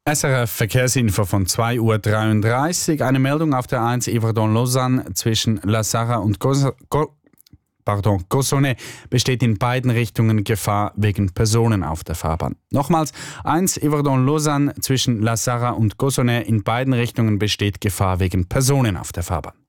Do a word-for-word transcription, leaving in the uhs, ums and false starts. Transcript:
S R F Verkehrsinfo von zwei Uhr dreiunddreißig. Eine Meldung auf der eins Yverdon-Lausanne zwischen La Sarre und Gos Go Pardon, Cossonay besteht in beiden Richtungen Gefahr wegen Personen auf der Fahrbahn. Nochmals, eins Yverdon-Lausanne zwischen La Sarre und Cossonay in beiden Richtungen besteht Gefahr wegen Personen auf der Fahrbahn.